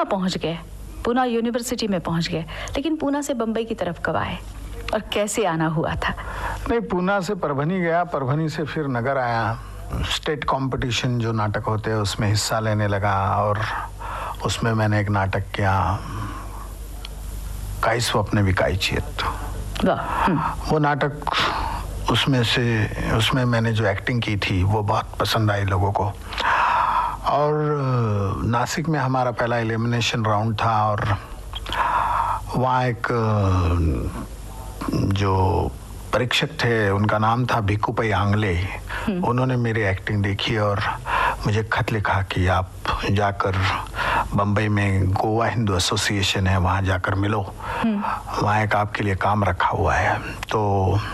पूना पहुंच गए, पूना यूनिवर्सिटी में पहुंच गए, लेकिन पूना से बम्बई की तरफ कब आए और कैसे आना हुआ था? नहीं, पूना से परभनी गया, परभनी से फिर नगर आया। स्टेट कंपटीशन जो नाटक होते हैं उसमें हिस्सा लेने लगा और उसमें मैंने एक नाटक किया, काई स्वप्न विकाई चेत। वो नाटक उसमें मैंने जो एक्टिंग की थी वो बहुत पसंद आई लोगों को। और नासिक में हमारा पहला एलिमिनेशन राउंड था और वहाँ एक जो परीक्षक थे उनका नाम था भिक्कू आंगले। उन्होंने मेरी एक्टिंग देखी और मुझे खत लिखा कि आप जाकर बम्बई में गोवा हिंदू एसोसिएशन है, वहाँ जाकर मिलो, वहाँ एक आपके लिए काम रखा हुआ है। तो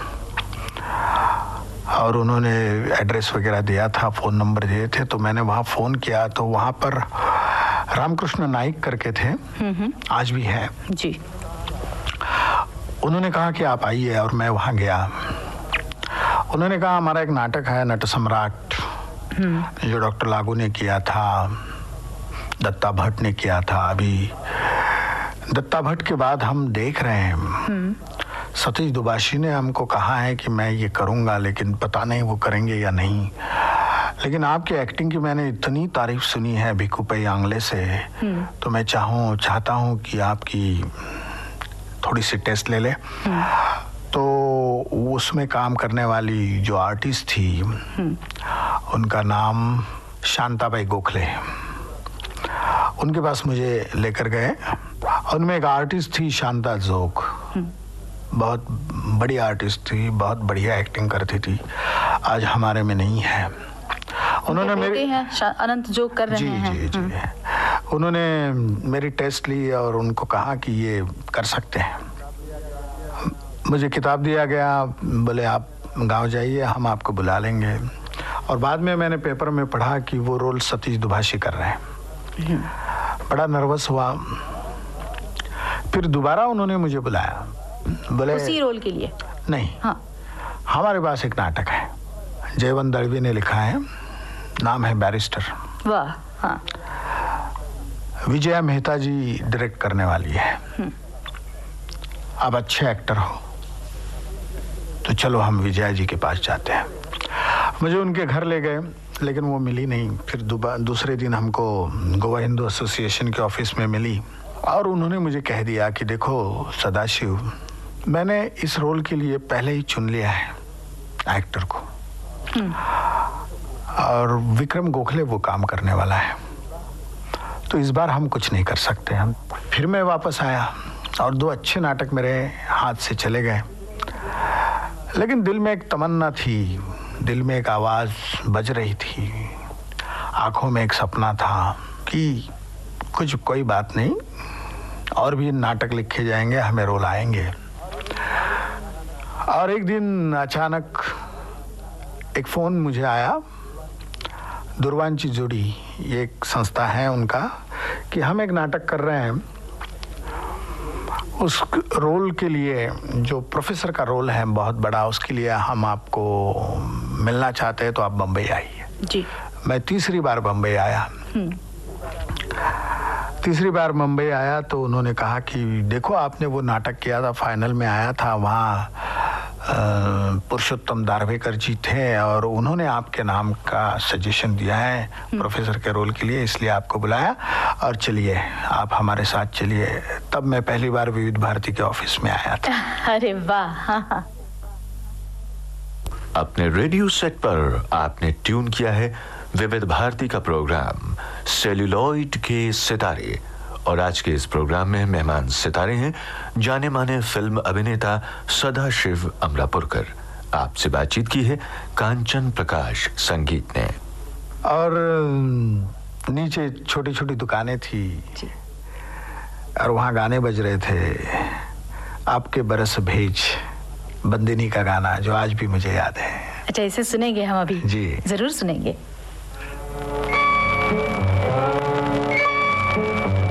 और उन्होंने एड्रेस वगैरह दिया था, फ़ोन नंबर दिए थे, तो मैंने वहाँ फ़ोन किया तो वहाँ पर रामकृष्ण नाइक करके थे, आज भी है जी। उन्होंने कहा कि आप आइए और मैं वहाँ गया। उन्होंने कहा हमारा एक नाटक है नट सम्राट, जो डॉक्टर लागू ने किया था, दत्ता भट्ट ने किया था। अभी दत्ता भट्ट के बाद हम देख रहे हैं, सतीश दुबाशी ने हमको कहा है कि मैं ये करूँगा, लेकिन पता नहीं वो करेंगे या नहीं। लेकिन आपकी एक्टिंग की मैंने इतनी तारीफ सुनी है भिक्कू आंगले से, तो मैं चाहता हूँ कि आपकी थोड़ी सी टेस्ट ले ले। तो उसमें काम करने वाली जो आर्टिस्ट थी उनका नाम शांताबाई गोखले, उनके पास मुझे लेकर गए। उनमें एक आर्टिस्ट थी शांता जोग, बहुत बड़ी आर्टिस्ट थी, बहुत बढ़िया एक्टिंग करती थी, आज हमारे में नहीं है। उन्होंने मेरी अनंत जोग कर रहे हैं। जी। उन्होंने मेरी टेस्ट ली और उनको कहा कि ये कर सकते हैं। मुझे किताब दिया गया, बोले आप गांव जाइए, हम आपको बुला लेंगे। और बाद में मैंने पेपर में पढ़ा कि वो रोल सतीश दुभाषी कर रहे हैं। बड़ा नर्वस हुआ। फिर दोबारा उन्होंने मुझे बुलाया, बोले उसी रोल के लिए? नहीं, हाँ, हमारे पास एक नाटक है, जयवंत दड़वी ने लिखा है, नाम है बैरिस्टर। वाह। हाँ। विजया मेहता जी डायरेक्ट करने वाली है। आप अच्छे एक्टर हो तो चलो हम विजया जी के पास जाते हैं। मुझे उनके घर ले गए, लेकिन वो मिली नहीं। फिर दूसरे दिन हमको गोवा हिंदू एसोसिएशन के ऑफिस में मिली और उन्होंने मुझे कह दिया कि देखो सदाशिव, मैंने इस रोल के लिए पहले ही चुन लिया है एक्टर को, और विक्रम गोखले वो काम करने वाला है, तो इस बार हम कुछ नहीं कर सकते हम। फिर मैं वापस आया और 2 अच्छे नाटक मेरे हाथ से चले गए, लेकिन दिल में एक तमन्ना थी, दिल में एक आवाज़ बज रही थी, आंखों में एक सपना था कि कोई बात नहीं, और भी नाटक लिखे जाएंगे, हमें रोल आएंगे। और एक दिन अचानक एक फ़ोन मुझे आया, दुर्वांची जोड़ी, ये एक संस्था है उनका, कि हम एक नाटक कर रहे हैं, उस रोल के लिए जो प्रोफेसर का रोल है बहुत बड़ा, उसके लिए हम आपको मिलना चाहते हैं, तो आप बम्बई आइए। जी। मैं तीसरी बार बम्बई आया। तीसरी बार मुंबई आया तो उन्होंने कहा कि देखो आपने वो नाटक किया था, फाइनल में आया था, वहाँ पुरुषोत्तम दारवेकर जी थे और उन्होंने आपके नाम का सजेशन दिया है प्रोफेसर के रोल के लिए, इसलिए आपको बुलाया और चलिए आप हमारे साथ चलिए। तब मैं पहली बार विविध भारती के ऑफिस में आया था। अरे वाह। अपने रेडियो सेट पर आपने ट्यून किया है विविध भारती का प्रोग्राम सेल्यूलॉइड के सितारे, और आज के इस प्रोग्राम में मेहमान सितारे हैं जाने माने फिल्म अभिनेता सदाशिव अमरापुरकर। आपसे बातचीत की है कांचन प्रकाश संगीत ने। और नीचे छोटी छोटी दुकानें थी और वहाँ गाने बज रहे थे, आपके बरस भेज, बंदिनी का गाना, जो आज भी मुझे याद है। अच्छा, इसे सुनेंगे हम अभी? जी जरूर सुनेंगे।